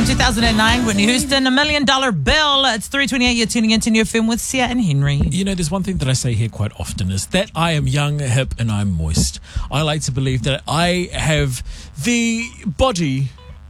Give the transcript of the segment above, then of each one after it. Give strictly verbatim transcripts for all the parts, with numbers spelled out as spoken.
two thousand nine, Whitney Houston, A Million Dollar Bill. It's three twenty-eight. You're tuning into New F M with Sia and Henry. You know, there's one thing that I say here quite often is that I am young, hip, and I'm moist. I like to believe that I have the body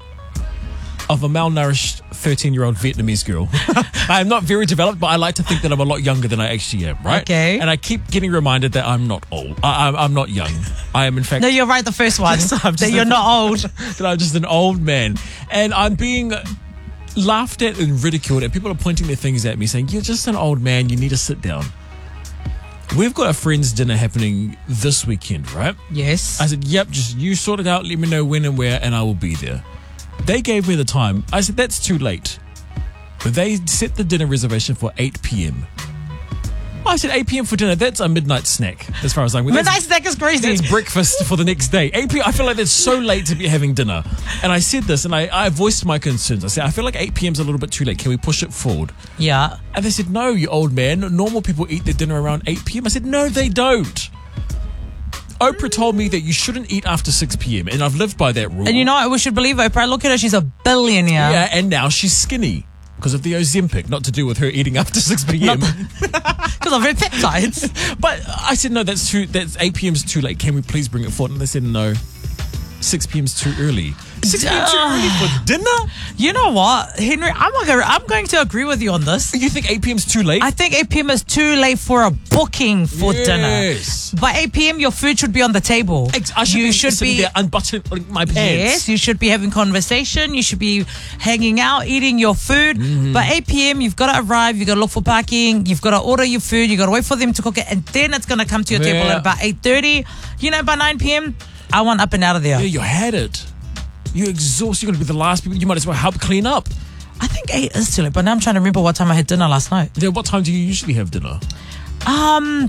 of a malnourished thirteen-year-old Vietnamese girl. I am not very developed, but I like to think that I'm a lot younger than I actually am, right? Okay. And I keep getting reminded that I'm not old. I, I'm, I'm not young. I am, in fact... No, you're right the first one. Just- I'm that just you're a- not old. that I'm just an old man. And I'm being laughed at and ridiculed, and people are pointing their fingers at me saying, you're just an old man, you need to sit down. We've got a friend's dinner happening this weekend, right? Yes. I said, yep, just you sort it out, let me know when and where, and I will be there. They gave me the time. I said, that's too late. But they set the dinner reservation for eight p.m. I said, eight p.m. for dinner, that's a midnight snack, as far as I'm concerned. Midnight snack is crazy. That's breakfast for the next day. eight p.m. I feel like that's so late to be having dinner. And I said this, and I, I voiced my concerns. I said, I feel like eight p.m. is a little bit too late. Can we push it forward? Yeah. And they said, no, you old man. Normal people eat their dinner around eight p.m. I said, no, they don't. Oprah told me that you shouldn't eat after six p.m. And I've lived by that rule. And you know what? We should believe Oprah. Look at her. She's a billionaire. Yeah, and now she's skinny because of the Ozempic, not to do with her eating after six p.m. Because of her peptides. But I said, no, that's too, that's eight p.m. is too late. Can we please bring it forward? And they said, no, six p.m. is too early. six p.m. too early for dinner? You know what, Henry? I'm not gonna, I'm going to agree with you on this. You think eight p.m. is too late? I think eight p.m. is too late for a booking for Yes. dinner. By eight p.m., your food should be on the table. Ex- I should you be should sitting be there unbuttoning my pants. Yes, you should be having conversation. You should be hanging out, eating your food. Mm-hmm. By eight p.m., you've got to arrive. You've got to look for parking. You've got to order your food. You've got to wait for them to cook it. And then it's going to come to your table Yeah. at about eight thirty. You know, by nine p.m., I want up and out of there. Yeah, you had it. You're exhausted. You're going to be the last people. You might as well help clean up. I think eight is too late. But now I'm trying to remember what time I had dinner last night. Yeah, what time do you usually have dinner? Um,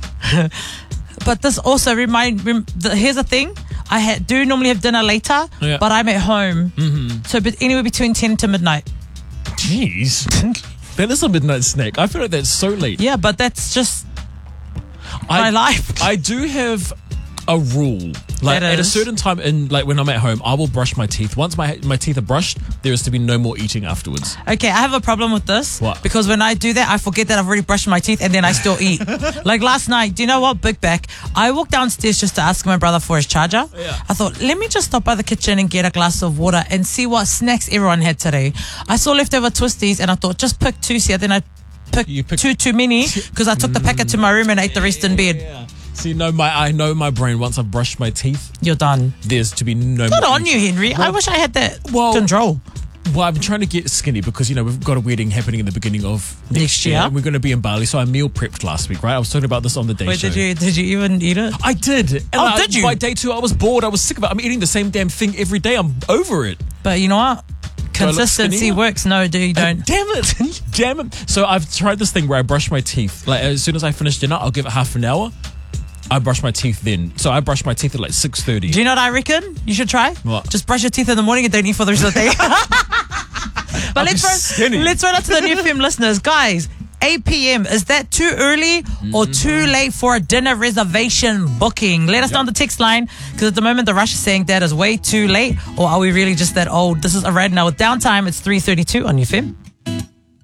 but this also remind. Rem, the, here's the thing: I had, do normally have dinner later, Yeah. but I'm at home, mm-hmm. so but anywhere between ten to midnight. Jeez. That is a midnight snack. I feel like that's so late. Yeah, but that's just I, my life. I do have a rule. Like That at a is? certain time, in like when I'm at home, I will brush my teeth. Once my my teeth are brushed, there is to be no more eating afterwards. Okay, I have a problem with this. What? Because when I do that, I forget that I've already brushed my teeth and then I still eat. Like last night, do you know what? Big back. I walked downstairs just to ask my brother for his charger. Yeah. I thought, let me just stop by the kitchen and get a glass of water and see what snacks everyone had today. I saw leftover twisties and I thought, just pick two. See, then I picked You picked- two too many because I took the packet to my room and ate the rest in bed. Yeah. See, no, my I know my brain. Once I've brushed my teeth, You're done. there's to be no Good more on you, eating. Henry. I Well- wish I had that well- control. Well, I'm trying to get skinny because, you know, we've got a wedding happening in the beginning of next, Next year. year. And we're going to be in Bali. So I meal prepped last week, right? I was talking about this on the day Wait, show. did you did you even eat it? I did. And Oh, I, did you? By day two, I was bored. I was sick of it. I'm eating the same damn thing every day. I'm over it. But you know what? Do I look Consistency skinnier? works. No, do you don't? Damn it. Damn it. So I've tried this thing where I brush my teeth. Like, as soon as I finish dinner, I'll give it half an hour. I brush my teeth then. So I brush my teeth at like six thirty. Do you know what I reckon you should try? What? Just brush your teeth in the morning and don't eat for the rest of the day. But let's I'm throw, skinny. let's throw it out to the New F M listeners. Guys, eight p.m. Is that too early or too late for a dinner reservation booking? Let us know on the text line because at the moment the rush is saying that is way too late, or are we really just that old? This is Arad now with Downtime. It's three thirty-two on New F M.